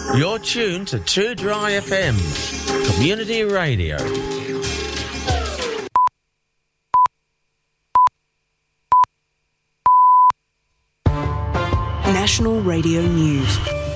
You're tuned to 2 Dry FM, community radio. National Radio News.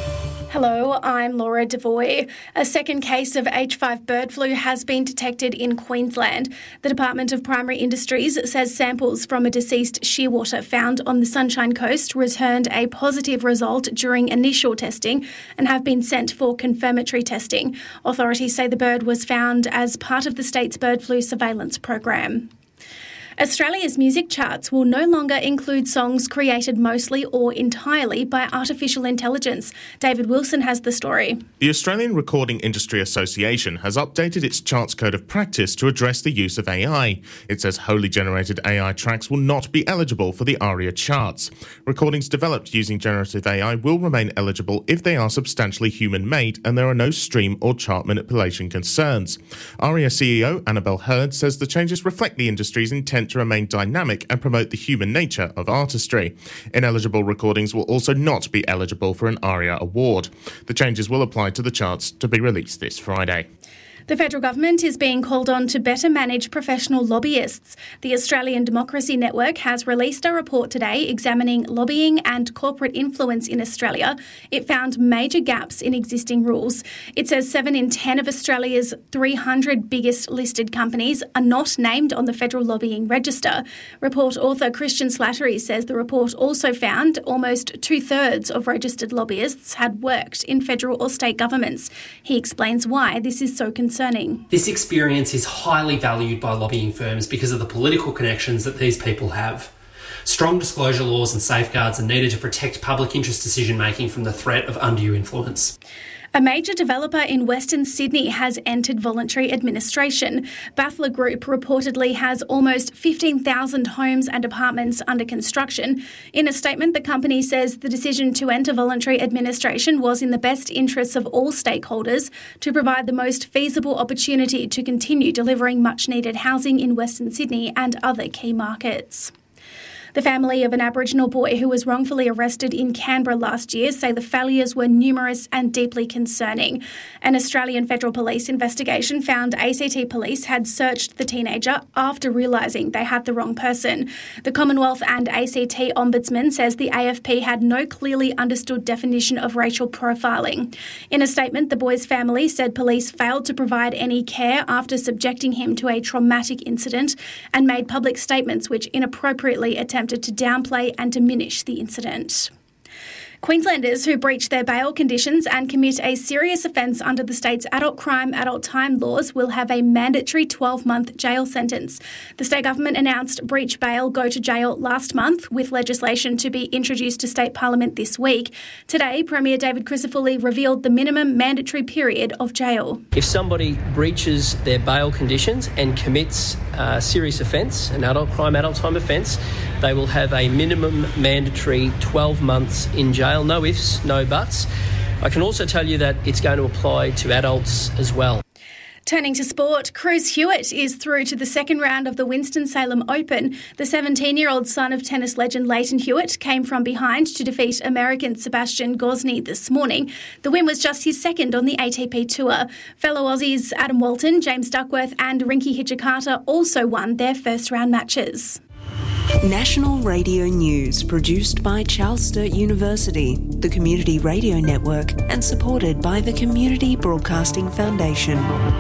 Hello, I'm Laura Devoy. A second case of H5 bird flu has been detected in Queensland. The Department of Primary Industries says samples from a deceased shearwater found on the Sunshine Coast returned a positive result during initial testing and have been sent for confirmatory testing. Authorities say the bird was found as part of the state's bird flu surveillance program. Australia's music charts will no longer include songs created mostly or entirely by artificial intelligence. David Wilson has the story. The Australian Recording Industry Association has updated its charts code of practice to address the use of AI. It says wholly generated AI tracks will not be eligible for the ARIA charts. Recordings developed using generative AI will remain eligible if they are substantially human-made and there are no stream or chart manipulation concerns. ARIA CEO Annabelle Hurd says the changes reflect the industry's intent to remain dynamic and promote the human nature of artistry. Ineligible recordings will also not be eligible for an ARIA award. The changes will apply to the charts to be released this Friday. The federal government is being called on to better manage professional lobbyists. The Australian Democracy Network has released a report today examining lobbying and corporate influence in Australia. It found major gaps in existing rules. It says 7 in 10 of Australia's 300 biggest listed companies are not named on the federal lobbying register. Report author Christian Slattery says the report also found almost 2/3 of registered lobbyists had worked in federal or state governments. He explains why this is so concerning. This experience is highly valued by lobbying firms because of the political connections that these people have. Strong disclosure laws and safeguards are needed to protect public interest decision-making from the threat of undue influence. A major developer in Western Sydney has entered voluntary administration. Baffler Group reportedly has almost 15,000 homes and apartments under construction. In a statement, the company says the decision to enter voluntary administration was in the best interests of all stakeholders to provide the most feasible opportunity to continue delivering much-needed housing in Western Sydney and other key markets. The family of an Aboriginal boy who was wrongfully arrested in Canberra last year say the failures were numerous and deeply concerning. An Australian Federal Police investigation found ACT Police had searched the teenager after realising they had the wrong person. The Commonwealth and ACT Ombudsman says the AFP had no clearly understood definition of racial profiling. In a statement, the boy's family said police failed to provide any care after subjecting him to a traumatic incident and made public statements which inappropriately attempted to downplay and diminish the incident. Queenslanders who breach their bail conditions and commit a serious offence under the state's adult crime, adult time laws will have a mandatory 12-month jail sentence. The state government announced breach bail, go to jail last month, with legislation to be introduced to state parliament this week. Today, Premier David Crisafulli revealed the minimum mandatory period of jail. If somebody breaches their bail conditions and commits a serious offence, an adult crime, adult time offence, they will have a minimum mandatory 12 months in jail. No ifs, no buts. I can also tell you that it's going to apply to adults as well. Turning to sport, Cruz Hewitt is through to the second round of the Winston-Salem Open. The 17-year-old son of tennis legend Leighton Hewitt came from behind to defeat American Sebastian Gosney this morning. The win was just his second on the ATP Tour. Fellow Aussies Adam Walton, James Duckworth and Rinky Hijikata also won their first-round matches. National Radio News, produced by Charles Sturt University, the Community Radio Network, and supported by the Community Broadcasting Foundation.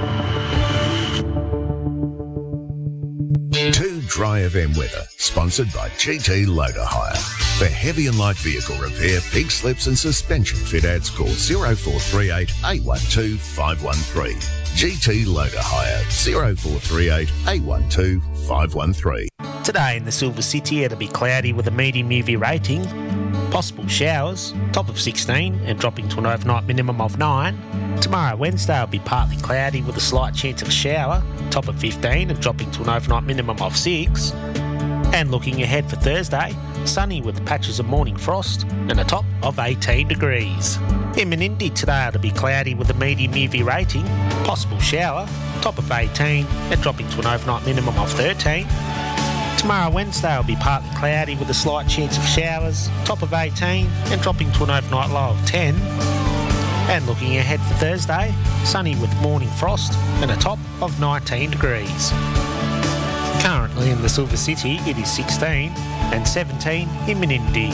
2 Dry FM weather, sponsored by GT Loader Hire. For heavy and light vehicle repair, pink slips and suspension fit ads, call 0438 812 513. GT Loader Hire, 0438 812 513. Today in the Silver City, it'll be cloudy with a medium UV rating, possible showers, top of 16 and dropping to an overnight minimum of 9. Tomorrow, Wednesday, will be partly cloudy with a slight chance of a shower, top of 15 and dropping to an overnight minimum of 6. And looking ahead for Thursday, sunny with patches of morning frost and a top of 18 degrees. In Menindee today, it'll be cloudy with a medium UV rating, possible shower, top of 18 and dropping to an overnight minimum of 13. Tomorrow, Wednesday, will be partly cloudy with a slight chance of showers, top of 18 and dropping to an overnight low of 10. And looking ahead for Thursday, sunny with morning frost and a top of 19 degrees. Currently in the Silver City, it is 16 and 17 in Menindee.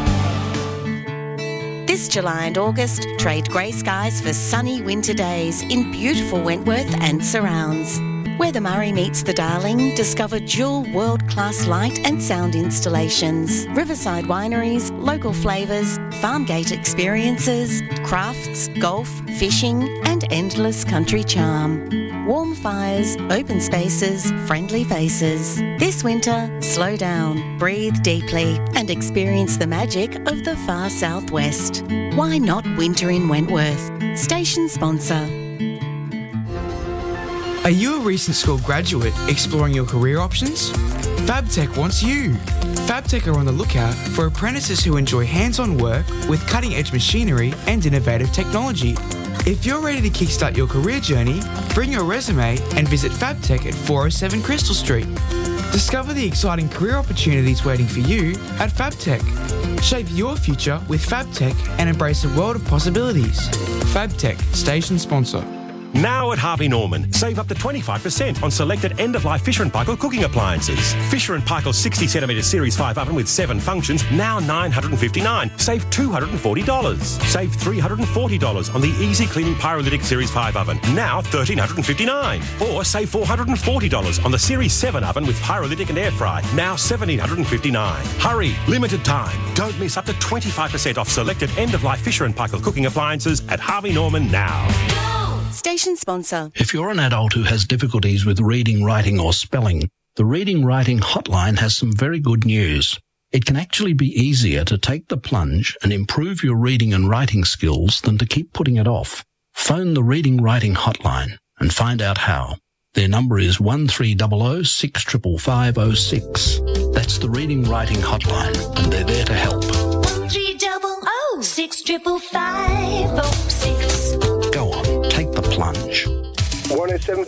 This July and August, trade grey skies for sunny winter days in beautiful Wentworth and surrounds. Where the Murray meets the Darling, discover dual world-class light and sound installations, riverside wineries, local flavours, farmgate experiences, crafts, golf, fishing and endless country charm. Warm fires, open spaces, friendly faces. This winter, slow down, breathe deeply and experience the magic of the far southwest. Why not winter in Wentworth? Station sponsor. Are you a recent school graduate exploring your career options? FabTech wants you. FabTech are on the lookout for apprentices who enjoy hands-on work with cutting-edge machinery and innovative technology. If you're ready to kickstart your career journey, bring your resume and visit FabTech at 407 Crystal Street. Discover the exciting career opportunities waiting for you at FabTech. Shape your future with FabTech and embrace a world of possibilities. FabTech, station sponsor. Now at Harvey Norman, save up to 25% on selected end-of-life Fisher & Paykel cooking appliances. Fisher & Paykel 60cm Series 5 oven with 7 functions, now $959. Save $240. Save $340 on the Easy Cleaning Pyrolytic Series 5 oven, now $1,359. Or save $440 on the Series 7 oven with pyrolytic and air fry, now $1,759. Hurry, limited time. Don't miss up to 25% off selected end-of-life Fisher & Paykel cooking appliances at Harvey Norman now. Station sponsor. If you're an adult who has difficulties with reading, writing or spelling, the Reading Writing Hotline has some very good news. It can actually be easier to take the plunge and improve your reading and writing skills than to keep putting it off. Phone the Reading Writing Hotline and find out how. Their number is 1300 65506. That's the Reading Writing Hotline, and they're there to help. 1300 65506. Go on, take the plunge. 107.9